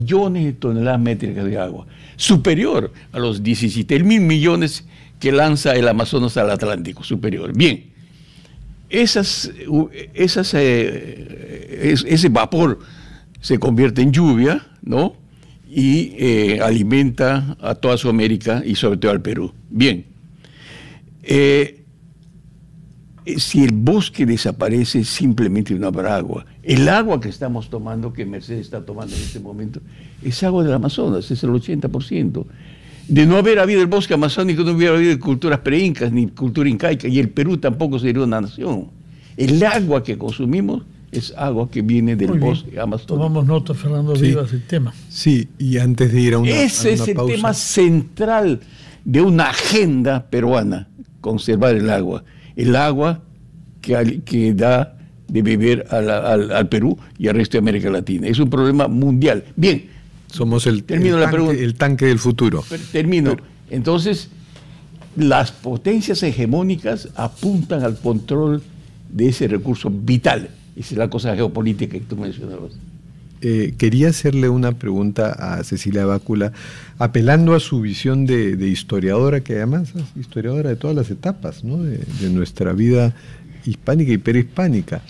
millones de toneladas métricas de agua, superior a los 17.000 millones que lanza el Amazonas al Atlántico, superior. Bien, ese vapor se convierte en lluvia, ¿no? Y alimenta a toda Sudamérica y sobre todo al Perú. Bien, si el bosque desaparece, simplemente no habrá agua. El agua que estamos tomando, que Mercedes está tomando en este momento, es agua del Amazonas, es el 80%. De no haber habido el bosque amazónico, no hubiera habido culturas preincas ni cultura incaica, y el Perú tampoco sería una nación. El agua que consumimos es agua que viene del bosque amazónico. Tomamos nota, Fernando Vivas, del tema. Sí, y antes de ir a una pausa. Ese es el tema central de una agenda peruana, conservar el agua. El agua que da de beber al Perú y al resto de América Latina. Es un problema mundial. Bien. Somos el tanque del futuro. Termino. Entonces, las potencias hegemónicas apuntan al control de ese recurso vital. Esa es la cosa geopolítica que tú mencionabas. Quería hacerle una pregunta a Cecilia Bácula, apelando a su visión de historiadora, que además es historiadora de todas las etapas, ¿no? de nuestra vida hispánica y prehispánica.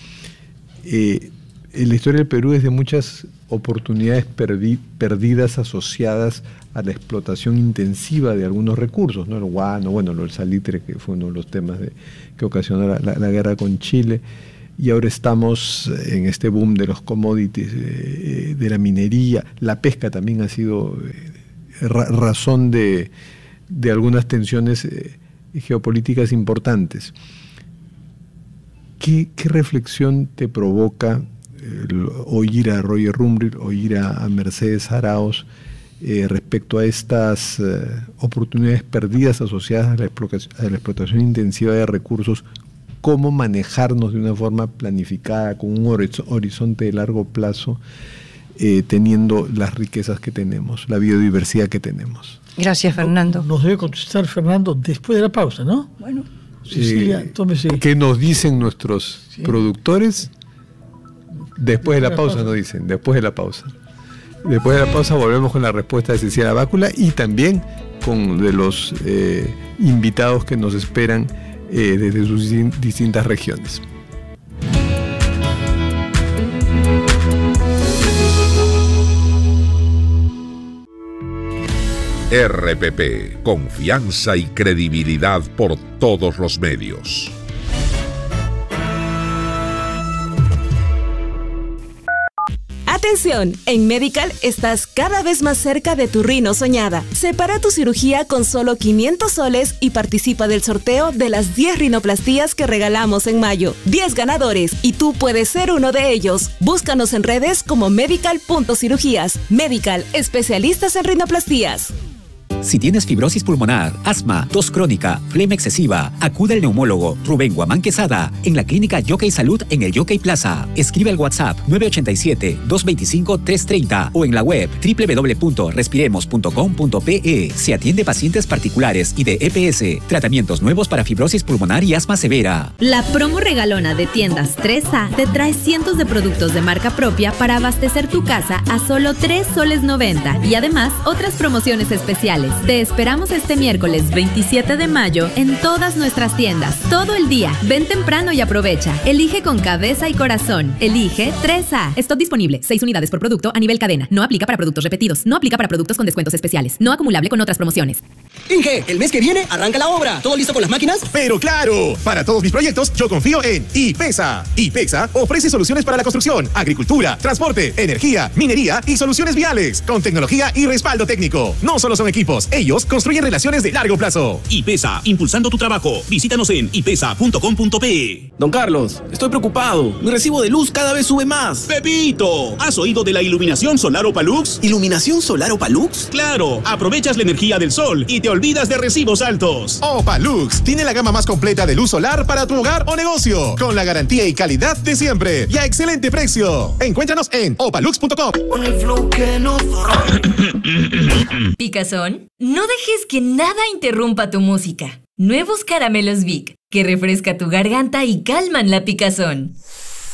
La historia del Perú es de muchas oportunidades perdidas asociadas a la explotación intensiva de algunos recursos, ¿no? El guano, bueno, el salitre, que fue uno de los temas que ocasionó la guerra con Chile. Y ahora estamos en este boom de los commodities, de la minería. La pesca también ha sido razón de algunas tensiones geopolíticas importantes. ¿Qué reflexión te provoca oír a Roger Rumril, oír a Mercedes Araoz respecto a estas oportunidades perdidas asociadas a la explotación intensiva de recursos? Cómo manejarnos de una forma planificada, con un horizonte de largo plazo, teniendo las riquezas que tenemos, la biodiversidad que tenemos. Gracias, Fernando. Nos debe contestar Fernando después de la pausa, ¿no? Bueno. Cecilia, tómese. ¿Qué nos dicen nuestros productores? Después de la pausa nos dicen, después de la pausa. Después de la pausa volvemos con la respuesta de Cecilia Bácula y también con de los invitados que nos esperan desde sus distintas regiones. RPP, confianza y credibilidad por todos los medios. Atención, en Medical estás cada vez más cerca de tu rino soñada. Separa tu cirugía con solo 500 soles y participa del sorteo de las 10 rinoplastías que regalamos en mayo. 10 ganadores y tú puedes ser uno de ellos. Búscanos en redes como medical.cirugías. Medical, especialistas en rinoplastías. Si tienes fibrosis pulmonar, asma, tos crónica, flema excesiva, acude al neumólogo Rubén Guamán Quesada en la clínica Jockey Salud en el Jockey Plaza. Escribe al WhatsApp 987-225-330 o en la web www.respiremos.com.pe. Se atiende pacientes particulares y de EPS. Tratamientos nuevos para fibrosis pulmonar y asma severa. La promo regalona de tiendas 3A te trae cientos de productos de marca propia para abastecer tu casa a solo 3 soles 90 y además otras promociones especiales. Te esperamos este miércoles 27 de mayo en todas nuestras tiendas. Todo el día. Ven temprano y aprovecha. Elige con cabeza y corazón. Elige 3A. Stock disponible. 6 unidades por producto a nivel cadena. No aplica para productos repetidos. No aplica para productos con descuentos especiales. No acumulable con otras promociones. Inge, el mes que viene arranca la obra. ¿Todo listo con las máquinas? Pero claro, para todos mis proyectos yo confío en IPESA. IPESA ofrece soluciones para la construcción, agricultura, transporte, energía, minería y soluciones viales, con tecnología y respaldo técnico. No solo son equipos, ellos construyen relaciones de largo plazo. IPESA, impulsando tu trabajo. Visítanos en ipesa.com.pe. Don Carlos, estoy preocupado. Mi recibo de luz cada vez sube más. ¡Pepito! ¿Has oído de la iluminación solar Opalux? ¿Iluminación solar Opalux? Claro, aprovechas la energía del sol y te olvidas de recibos altos. Opalux tiene la gama más completa de luz solar para tu hogar o negocio, con la garantía y calidad de siempre y a excelente precio. Encuéntranos en opalux.com. Picazón, no dejes que nada interrumpa tu música. Nuevos caramelos Vic, que refresca tu garganta y calman la picazón.